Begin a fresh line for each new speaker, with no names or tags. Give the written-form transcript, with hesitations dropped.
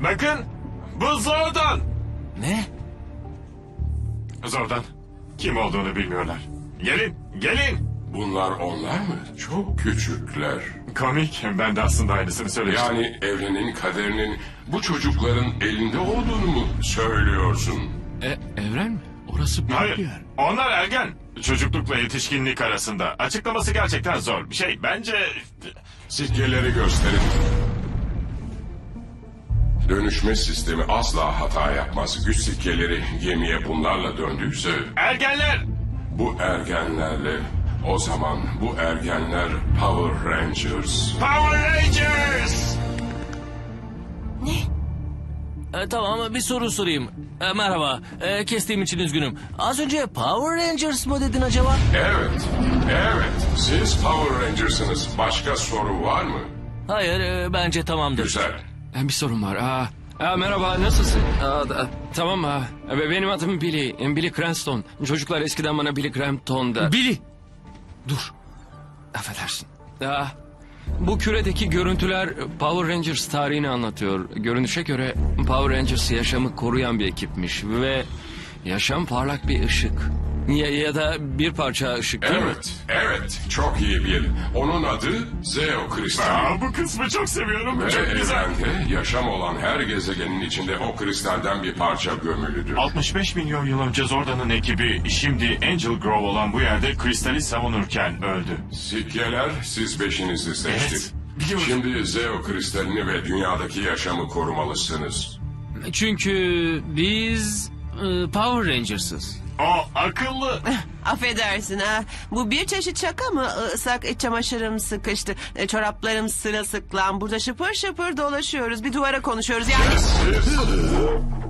Bakın, bu Zordon.
Ne?
Zordon, kim olduğunu bilmiyorlar. Gelin.
Bunlar onlar mı? Çok küçükler.
Komik, ben de aslında aynısını söylemiştim.
Yani evrenin kaderinin bu çocukların elinde olduğunu mu söylüyorsun?
Evren mi? Orası büyük
Hayır,
bir yer.
onlar ergen. Çocuklukla yetişkinlik arasında. Açıklaması gerçekten zor bir şey. Bence...
Sikkeleri gösterin. Dönüşme sistemi asla hata yapmaz. Güç sikkeleri gemiye bunlarla döndüyse...
Ergenler!
Bu ergenlerle... O zaman bu ergenler Power Rangers.
Power Rangers!
Tamam, bir soru sorayım. Merhaba, kestiğim için üzgünüm. Az önce Power Rangers mı dedin acaba?
Evet. Siz Power Rangers'ınız. Başka soru var mı?
Hayır, bence tamamdır.
Güzel.
Bir sorun var. Merhaba, nasılsın? Tamam, benim adım Billy. Billy Cranston. Çocuklar eskiden bana Billy Crampton der.
Billy!
Dur. Affedersin. Bu küredeki görüntüler Power Rangers tarihini anlatıyor. Görünüşe göre Power Rangers yaşamı koruyan bir ekipmiş ve yaşam parlak bir ışık. Ya da bir parça ışık değil mi?
Evet. Çok iyi bil. Onun adı Zeo Kristal.
Bu kısmı çok seviyorum.
Ve
Çok güzel.
evrende yaşam olan her gezegenin içinde o kristalden bir parça gömülüdür.
65 milyon yıl önce Zordon'un ekibi şimdi Angel Grove olan bu yerde kristali savunurken öldü.
Sikkeler siz beşinizi seçtik.
Evet, biliyorum.
Şimdi Zeo kristalini ve dünyadaki yaşamı korumalısınız.
Çünkü biz Power Rangers'ız.
O akıllı.
Affedersin ha. Bu bir çeşit şaka mı? Islak iç çamaşırım sıkıştı. Çoraplarım sırılsıklam. Burada şıpır şıpır dolaşıyoruz. Bir duvara konuşuyoruz yani.
Siz